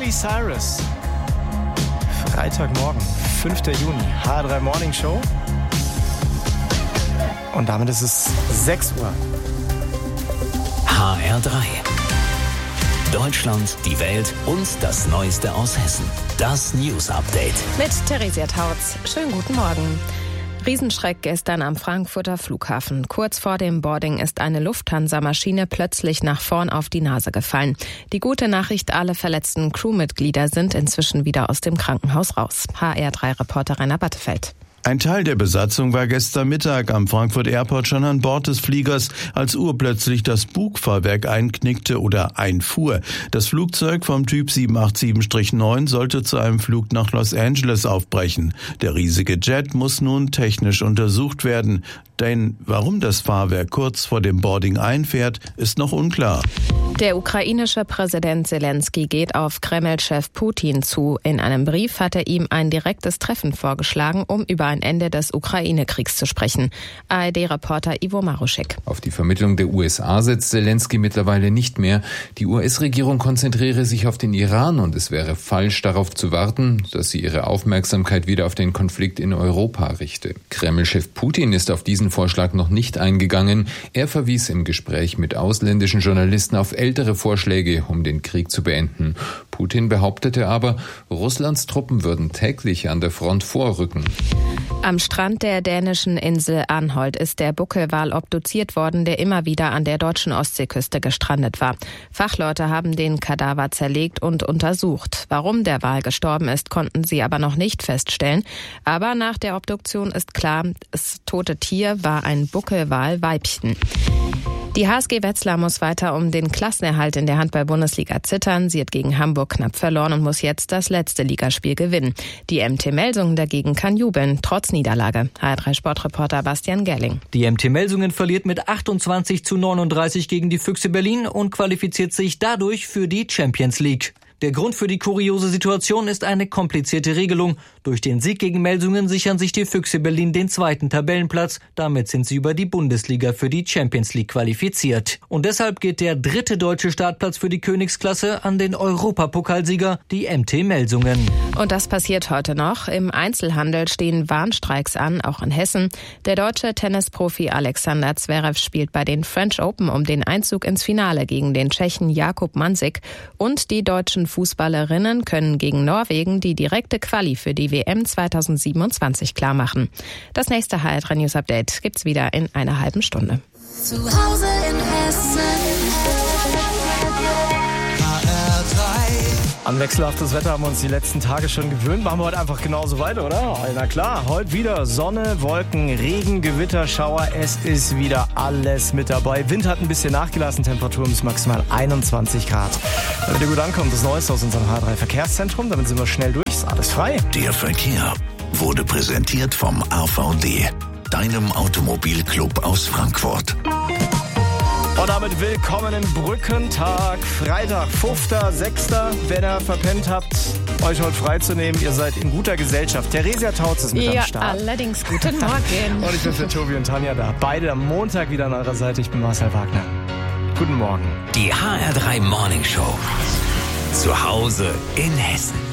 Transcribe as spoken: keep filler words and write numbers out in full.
Miley Cyrus. Freitagmorgen, fünfter Juni, H R drei Morning Show. Und damit ist es sechs Uhr. H R drei. Deutschland, die Welt und das Neueste aus Hessen. Das News Update. Mit Theresia Tautz. Schönen guten Morgen. Riesenschreck gestern am Frankfurter Flughafen. Kurz vor dem Boarding ist eine Lufthansa-Maschine plötzlich nach vorn auf die Nase gefallen. Die gute Nachricht, alle verletzten Crewmitglieder sind inzwischen wieder aus dem Krankenhaus raus. H R drei Reporter Rainer Battefeld. Ein Teil der Besatzung war gestern Mittag am Frankfurt Airport schon an Bord des Fliegers, als urplötzlich das Bugfahrwerk einknickte oder einfuhr. Das Flugzeug vom Typ sieben acht sieben neun sollte zu einem Flug nach Los Angeles aufbrechen. Der riesige Jet muss nun technisch untersucht werden. Denn warum das Fahrwerk kurz vor dem Boarding einfährt, ist noch unklar. Der ukrainische Präsident Zelensky geht auf Kreml-Chef Putin zu. In einem Brief hat er ihm ein direktes Treffen vorgeschlagen, um über ein Ende des Ukraine-Kriegs zu sprechen. A R D-Reporter Ivo Maruschek. Auf die Vermittlung der U S A setzt Zelensky mittlerweile nicht mehr. Die U S-Regierung konzentriere sich auf den Iran und es wäre falsch, darauf zu warten, dass sie ihre Aufmerksamkeit wieder auf den Konflikt in Europa richte. Kreml-Chef Putin ist auf diesen Vorschlag noch nicht eingegangen. Er verwies im Gespräch mit ausländischen Journalisten auf ältere Vorschläge, um den Krieg zu beenden. Putin behauptete aber, Russlands Truppen würden täglich an der Front vorrücken. Am Strand der dänischen Insel Anholt ist der Buckelwal obduziert worden, der immer wieder an der deutschen Ostseeküste gestrandet war. Fachleute haben den Kadaver zerlegt und untersucht. Warum der Wal gestorben ist, konnten sie aber noch nicht feststellen. Aber nach der Obduktion ist klar, das tote Tier war ein Buckelwal-Weibchen. Die H S G Wetzlar muss weiter um den Klassenerhalt in der Handball-Bundesliga zittern. Sie hat gegen Hamburg knapp verloren und muss jetzt das letzte Ligaspiel gewinnen. Die M T Melsungen dagegen kann jubeln, trotz Niederlage. H R drei Sportreporter Bastian Gerling. Die M T Melsungen verliert mit achtundzwanzig zu neununddreißig gegen die Füchse Berlin und qualifiziert sich dadurch für die Champions League. Der Grund für die kuriose Situation ist eine komplizierte Regelung. Durch den Sieg gegen Melsungen sichern sich die Füchse Berlin den zweiten Tabellenplatz. Damit sind sie über die Bundesliga für die Champions League qualifiziert. Und deshalb geht der dritte deutsche Startplatz für die Königsklasse an den Europapokalsieger, die M T Melsungen. Und das passiert heute noch. Im Einzelhandel stehen Warnstreiks an, auch in Hessen. Der deutsche Tennisprofi Alexander Zverev spielt bei den French Open um den Einzug ins Finale gegen den Tschechen Jakub Mansik. Und die deutschen Fußballerinnen können gegen Norwegen die direkte Quali für die W M zweitausendsiebenundzwanzig klarmachen. Das nächste H R drei News Update gibt's wieder in einer halben Stunde. Zu Hause in Hessen. H R drei. An wechselhaftes Wetter haben wir uns die letzten Tage schon gewöhnt. Machen wir heute einfach genauso weiter, oder? Na klar, heute wieder Sonne, Wolken, Regen, Gewitter, Schauer. Es ist wieder alles mit dabei. Wind hat ein bisschen nachgelassen, Temperatur bis maximal einundzwanzig Grad. Damit ihr gut ankommt, das Neueste aus unserem H R drei Verkehrszentrum. Damit sind wir schnell durch. Ist alles frei. Der Verkehr wurde präsentiert vom A V D, deinem Automobilclub aus Frankfurt. Und damit willkommen im Brückentag, Freitag, fünfter sechster Wenn ihr verpennt habt, euch heute freizunehmen, ihr seid in guter Gesellschaft. Theresia Tautz ist mit ja, am Start. Ja, allerdings. Guten Morgen. Und ich bin für Tobi und Tanja da. Beide am Montag wieder an eurer Seite. Ich bin Marcel Wagner. Guten Morgen. Die H R drei Morning Show. Zu Hause in Hessen.